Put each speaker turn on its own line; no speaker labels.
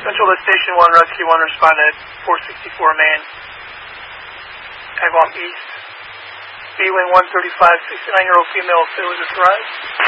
Central to Station 1, Rescue 1, respond at 464 Main. Agawam East. B-Wing 135, 69-year-old female failure to thrive.